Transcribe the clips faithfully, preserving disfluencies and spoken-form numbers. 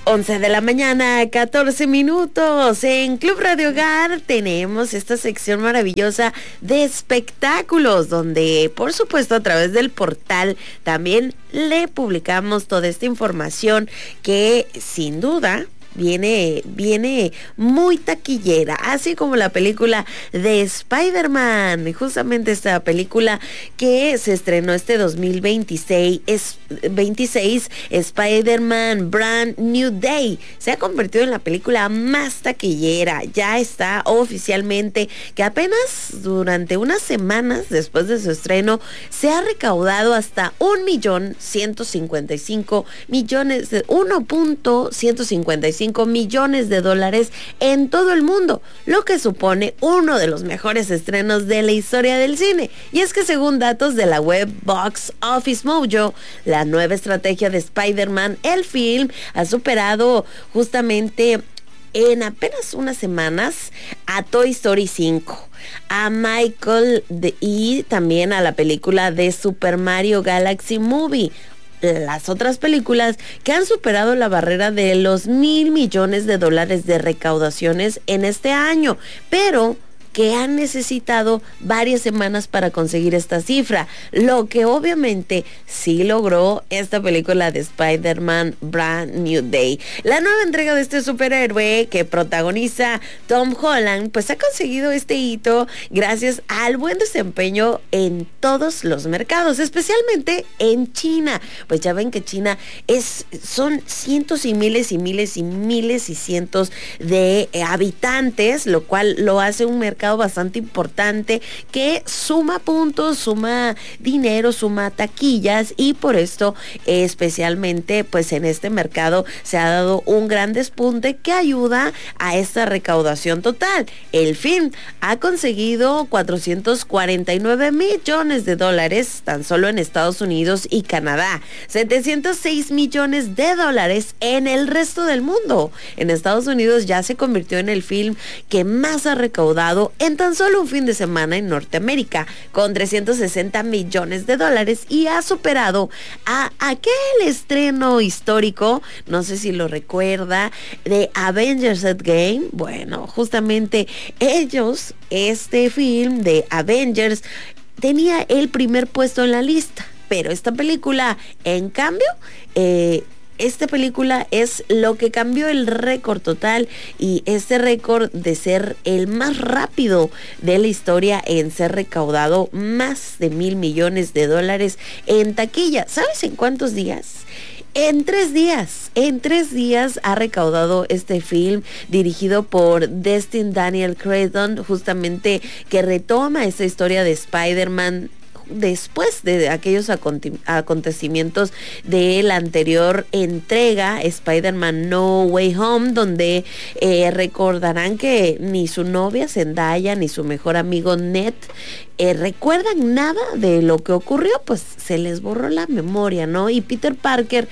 once de la mañana, catorce minutos. En Club Radio Hogar tenemos esta sección maravillosa de espectáculos, donde, por supuesto, a través del portal también le publicamos toda esta información que, sin duda, Viene, viene muy taquillera, así como la película de Spider-Man, justamente esta película que se estrenó este dos mil veintiséis, es, veintiséis, Spider-Man Brand New Day, se ha convertido en la película más taquillera. Ya está oficialmente que apenas durante unas semanas después de su estreno se ha recaudado hasta un millón ciento cincuenta y cinco millones de uno punto ciento cincuenta y cinco millones de dólares en todo el mundo, lo que supone uno de los mejores estrenos de la historia del cine. Y es que según datos de la web Box Office Mojo, la nueva estrategia de Spider-Man, el film ha superado justamente en apenas unas semanas a Toy Story cinco, a Michael de, y también a la película de Super Mario Galaxy Movie. Las otras películas que han superado la barrera de los mil millones de dólares de recaudaciones en este año, pero que han necesitado varias semanas para conseguir esta cifra, lo que obviamente sí logró esta película de Spider-Man Brand New Day. La nueva entrega de este superhéroe que protagoniza Tom Holland, pues ha conseguido este hito gracias al buen desempeño en todos los mercados, especialmente en China. Pues ya ven que China es, son cientos y miles y miles y miles y cientos de eh, habitantes, lo cual lo hace un mercado bastante importante que suma puntos, suma dinero, suma taquillas, y por esto eh, especialmente pues en este mercado se ha dado un gran despunte que ayuda a esta recaudación total. El film ha conseguido cuatrocientos cuarenta y nueve millones de dólares tan solo en Estados Unidos y Canadá, setecientos seis millones de dólares en el resto del mundo. En Estados Unidos ya se convirtió en el film que más ha recaudado en tan solo un fin de semana en Norteamérica, con trescientos sesenta millones de dólares, y ha superado a aquel estreno histórico, no sé si lo recuerda, de Avengers Endgame. Bueno, justamente ellos, este film de Avengers, tenía el primer puesto en la lista, pero esta película, en cambio, eh, Esta película es lo que cambió el récord total, y este récord de ser el más rápido de la historia en ser recaudado más de mil millones de dólares en taquilla. ¿Sabes en cuántos días? En tres días, en tres días ha recaudado este film dirigido por Destin Daniel Cretton, justamente que retoma esta historia de Spider-Man después de aquellos acontecimientos de la anterior entrega, Spider-Man No Way Home, donde eh, recordarán que ni su novia Zendaya ni su mejor amigo Ned eh, recuerdan nada de lo que ocurrió, pues se les borró la memoria, ¿no? Y Peter Parker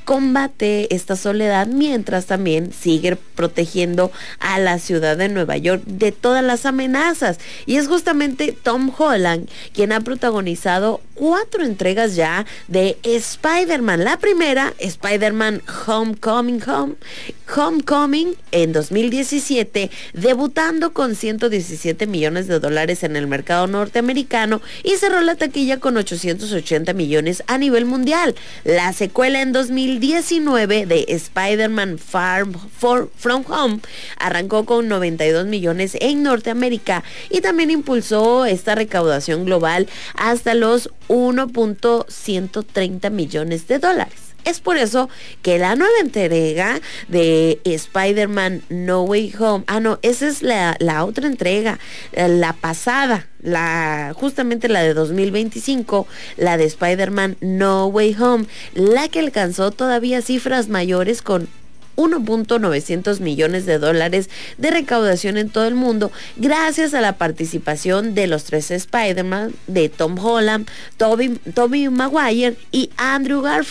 combate esta soledad mientras también sigue protegiendo a la ciudad de Nueva York de todas las amenazas. Y es justamente Tom Holland quien ha protagonizado cuatro entregas ya de Spider-Man. La primera, Spider-Man Homecoming Home, Homecoming en dos mil diecisiete, debutando con ciento diecisiete millones de dólares en el mercado norteamericano y cerró la taquilla con ochocientos ochenta millones a nivel mundial. La secuela en dos mil diecinueve de Spider-Man Far From Home arrancó con noventa y dos millones en Norteamérica y también impulsó esta recaudación global hasta los uno punto ciento treinta millones de dólares. Es por eso que la nueva entrega de Spider-Man No Way Home, ah no, esa es la, la otra entrega, la pasada, la justamente la de dos mil veinticinco, la de Spider-Man No Way Home, la que alcanzó todavía cifras mayores con uno punto novecientos millones de dólares de recaudación en todo el mundo, gracias a la participación de los tres Spider-Man, de Tom Holland, Tobey, Tobey Maguire y Andrew Garfield.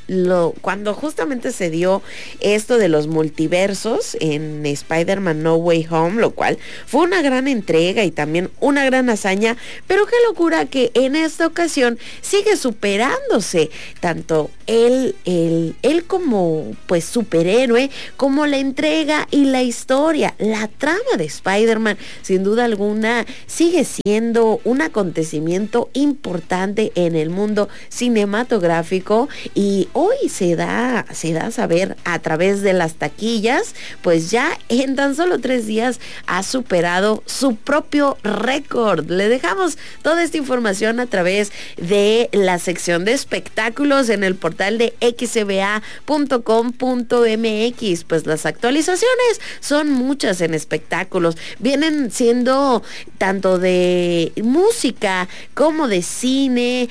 lo, cuando justamente se dio esto de los multiversos en Spider-Man No Way Home, lo cual fue una gran entrega y también una gran hazaña, pero qué locura que en esta ocasión sigue superándose tanto él, él, él como pues superhéroe, como la entrega y la historia, la trama de Spider-Man, sin duda alguna, sigue siendo un acontecimiento importante en el mundo cinematográfico y hoy se da, se da a saber a través de las taquillas, pues ya en tan solo tres días ha superado su propio récord. Le dejamos toda esta información a través de la sección de espectáculos en el portal de x b a punto com punto m x. Pues las actualizaciones son muchas en espectáculos, vienen siendo tanto de música como de cine,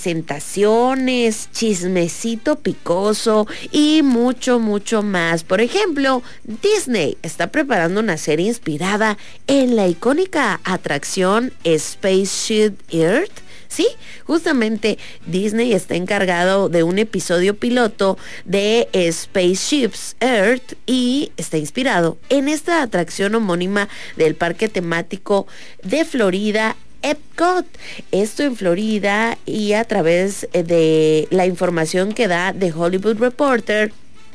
presentaciones, chismecito picoso y mucho, mucho más. Por ejemplo, Disney está preparando una serie inspirada en la icónica atracción Spaceship Earth. Sí, justamente Disney está encargado de un episodio piloto de Spaceships Earth y está inspirado en esta atracción homónima del parque temático de Florida, Epcot. Esto en Florida, y a través de la información que da The Hollywood Reporter,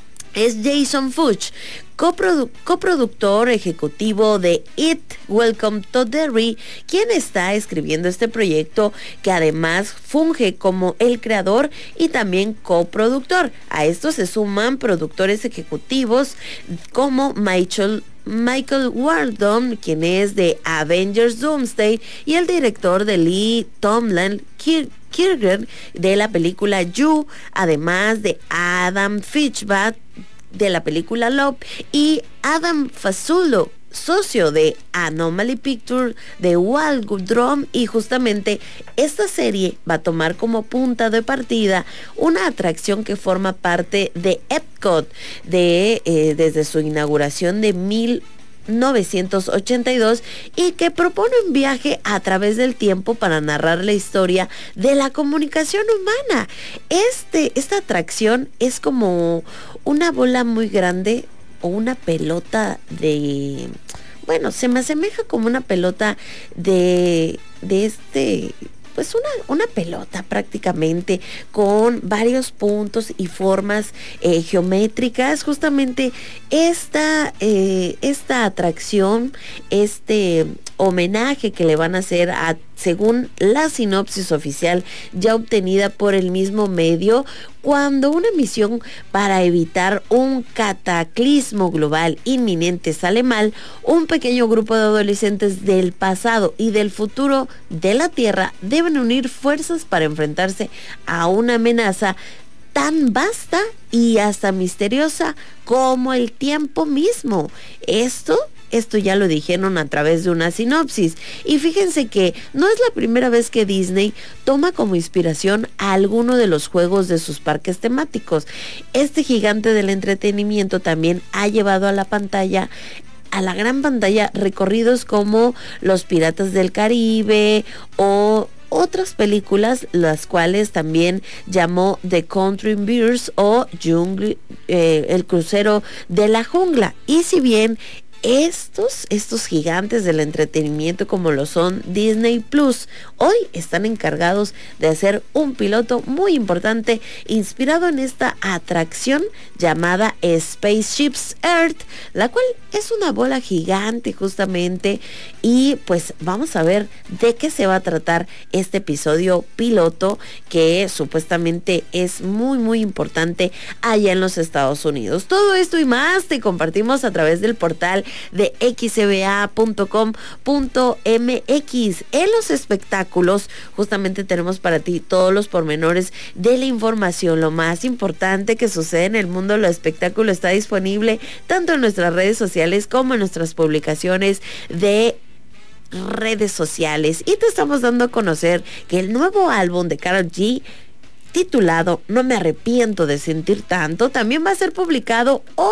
es Jason Fuchs, coprodu- coproductor ejecutivo de It, Welcome to Derry, quien está escribiendo este proyecto, que además funge como el creador y también coproductor. A esto se suman productores ejecutivos como Michael Michael Waldron, quien es de Avengers Doomsday, y el director de Lee Tomlin Kirger de la película You, además de Adam Fishback de la película Love y Adam Fasulo, socio de Anomaly Pictures de Waldron. Y justamente esta serie va a tomar como punta de partida una atracción que forma parte de Epcot de, eh, desde su inauguración de mil novecientos ochenta y dos, y que propone un viaje a través del tiempo para narrar la historia de la comunicación humana. Este, esta atracción es como una bola muy grande o una pelota de... Bueno, se me asemeja como una pelota de, de este... pues una, una pelota prácticamente, con varios puntos y formas eh, geométricas. Justamente esta, eh, esta atracción, este homenaje que le van a hacer a, según la sinopsis oficial ya obtenida por el mismo medio, cuando una misión para evitar un cataclismo global inminente sale mal, un pequeño grupo de adolescentes del pasado y del futuro de la Tierra deben unir fuerzas para enfrentarse a una amenaza tan vasta y hasta misteriosa como el tiempo mismo. Esto Esto ya lo dijeron a través de una sinopsis. Y fíjense que no es la primera vez que Disney toma como inspiración a alguno de los juegos de sus parques temáticos. Este gigante del entretenimiento también ha llevado a la pantalla a la gran pantalla recorridos como Los Piratas del Caribe o otras películas, las cuales también llamó The Country Bears o Jungle, eh, El Crucero de la Jungla. Y si bien Estos, estos gigantes del entretenimiento como lo son Disney Plus, hoy están encargados de hacer un piloto muy importante inspirado en esta atracción llamada Spaceships Earth, la cual es una bola gigante justamente. Y pues vamos a ver de qué se va a tratar este episodio piloto, que supuestamente es muy muy importante allá en los Estados Unidos. Todo esto y más te compartimos a través del portal de x b a punto com punto m x. En los espectáculos justamente tenemos para ti todos los pormenores de la información, lo más importante que sucede en el mundo de los espectáculos está disponible tanto en nuestras redes sociales como en nuestras publicaciones de redes sociales. Y te estamos dando a conocer que el nuevo álbum de Karol G, titulado No me arrepiento de sentir tanto, también va a ser publicado hoy.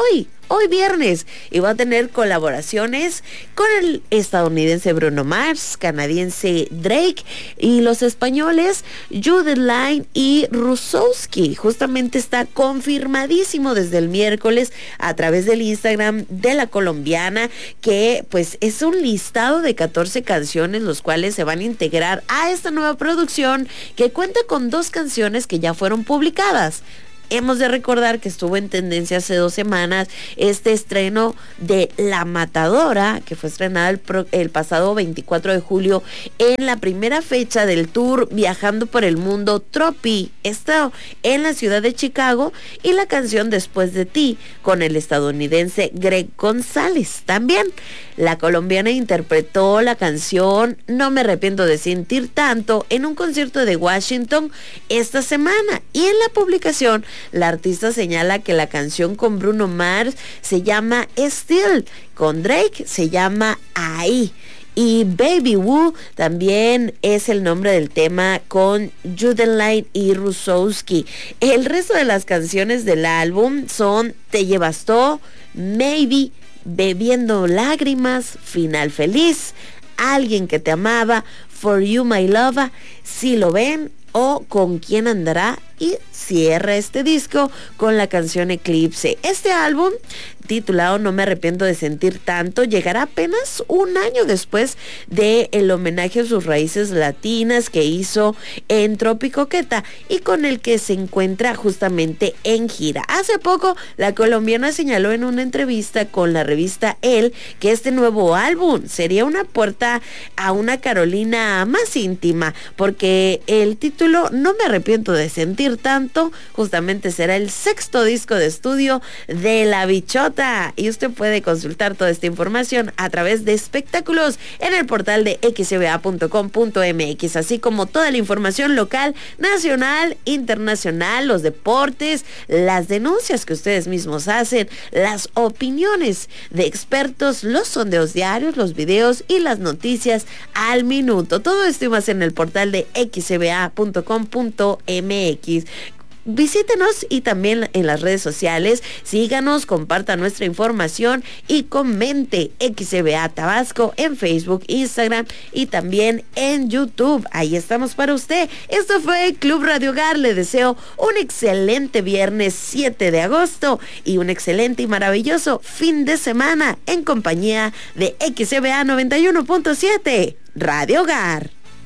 hoy viernes, y va a tener colaboraciones con el estadounidense Bruno Mars, canadiense Drake y los españoles Judith Line y Rusowski. Justamente está confirmadísimo desde el miércoles a través del Instagram de la colombiana, que pues es un listado de catorce canciones, los cuales se van a integrar a esta nueva producción que cuenta con dos canciones que ya fueron publicadas. Hemos de recordar que estuvo en tendencia hace dos semanas este estreno de La Matadora, que fue estrenada el, pro, el pasado veinticuatro de julio en la primera fecha del tour Viajando por el Mundo Tropi, esto en la ciudad de Chicago, y la canción Después de ti con el estadounidense Greg González. También la colombiana interpretó la canción No me arrepiento de sentir tanto en un concierto de Washington esta semana, y en la publicación la artista señala que la canción con Bruno Mars se llama Still, con Drake se llama Ahí, y Baby Woo también es el nombre del tema con Judith Line y Rusowski. El resto de las canciones del álbum son Te llevas todo, Maybe, Bebiendo lágrimas, Final feliz, Alguien que te amaba, For You My Love, Si lo ven o Con quién andará, y cierra este disco con la canción Eclipse. Este álbum, titulado No me arrepiento de sentir tanto, llegará apenas un año después de el homenaje a sus raíces latinas que hizo en Tropicoqueta y con el que se encuentra justamente en gira. Hace poco, la colombiana señaló en una entrevista con la revista Elle que este nuevo álbum sería una puerta a una Carolina más íntima, porque el título No me arrepiento de sentir tanto justamente será el sexto disco de estudio de La Bichota, y usted puede consultar toda esta información a través de espectáculos en el portal de x b a punto com punto m x, así como toda la información local, nacional, internacional, los deportes, las denuncias que ustedes mismos hacen, las opiniones de expertos, los sondeos diarios, los videos y las noticias al minuto. Todo esto y más en el portal de x b a punto com punto m x. Visítenos y también en las redes sociales, síganos, comparta nuestra información y comente X B A Tabasco en Facebook, Instagram y también en YouTube. Ahí estamos para usted. Esto fue Club Radio Hogar. Le deseo un excelente viernes siete de agosto y un excelente y maravilloso fin de semana en compañía de X B A noventa y uno punto siete Radio Hogar.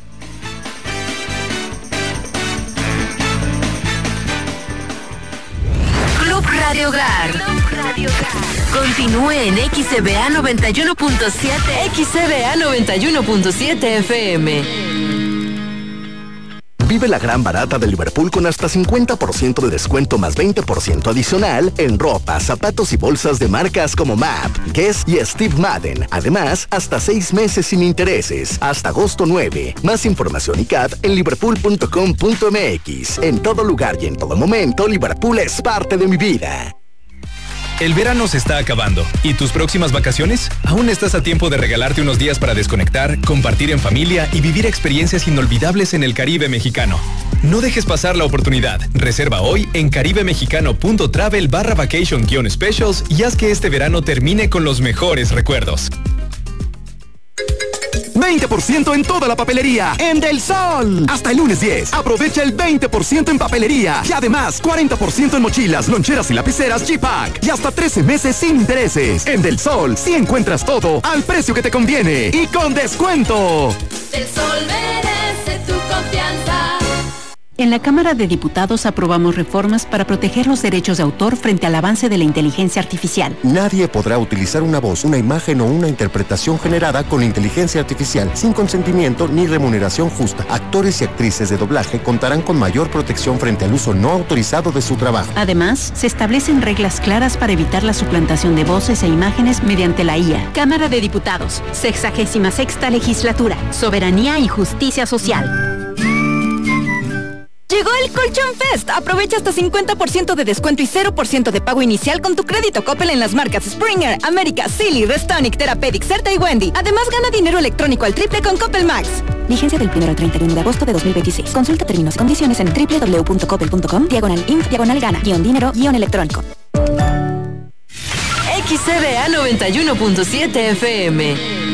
Radio Hogar. Radio Hogar. Continúe en X B A noventa y uno punto siete. X B A noventa y uno punto siete F M. Vive la gran barata de Liverpool con hasta cincuenta por ciento de descuento más veinte por ciento adicional en ropa, zapatos y bolsas de marcas como Map, Guess y Steve Madden. Además, hasta seis meses sin intereses, hasta agosto nueve. Más información y C A T en liverpool punto com punto m x. En todo lugar y en todo momento, Liverpool es parte de mi vida. El verano se está acabando. ¿Y tus próximas vacaciones? Aún estás a tiempo de regalarte unos días para desconectar, compartir en familia y vivir experiencias inolvidables en el Caribe mexicano. No dejes pasar la oportunidad. Reserva hoy en caribemexicano punto travel barra vacation guion specials y haz que este verano termine con los mejores recuerdos. veinte por ciento en toda la papelería en Del Sol. Hasta el lunes diez. Aprovecha el veinte por ciento en papelería. Y además, cuarenta por ciento en mochilas, loncheras y lapiceras G-Pack. Y hasta trece meses sin intereses. En Del Sol, sí encuentras todo al precio que te conviene. Y con descuento. Del Sol merece tu confianza. En la Cámara de Diputados aprobamos reformas para proteger los derechos de autor frente al avance de la inteligencia artificial. Nadie podrá utilizar una voz, una imagen o una interpretación generada con inteligencia artificial sin consentimiento ni remuneración justa. Actores y actrices de doblaje contarán con mayor protección frente al uso no autorizado de su trabajo. Además, se establecen reglas claras para evitar la suplantación de voces e imágenes mediante la I A. Cámara de Diputados, sexagésima sexta legislatura, soberanía y justicia social. Llegó el Colchón Fest. Aprovecha hasta cincuenta por ciento de descuento y cero por ciento de pago inicial con tu crédito Coppel en las marcas Springer, América, Silly, Restonic, Therapeutic, Certa y Wendy. Además, gana dinero electrónico al triple con Coppel Max. Vigencia del primero al treinta y uno de agosto de dos mil veintiséis. Consulta términos, condiciones en doble u doble u doble u punto coppel punto com, diagonal inf, diagonal gana, guión dinero, guión electrónico. X C B A noventa y uno punto siete F M.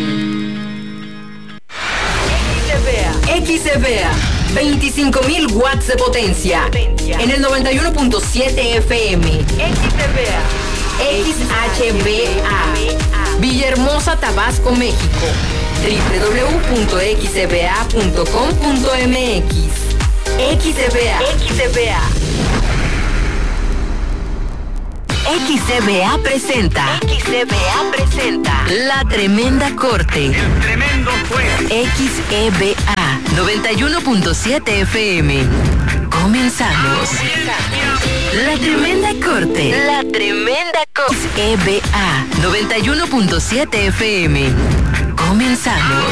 X C B A, veinticinco mil watts de potencia. En el noventa y uno punto siete F M. X C B A. X H B A. Villahermosa, Tabasco, México. doble u doble u doble u punto x c b a punto com punto m x. X C B A. X C B A. X C B A presenta. X C B A presenta. La Tremenda Corte. El tremendo juez. X E B A noventa y uno punto siete F M. Comenzamos. La Tremenda Corte. La Tremenda Corte. X E B A noventa y uno punto siete F M. Comenzamos.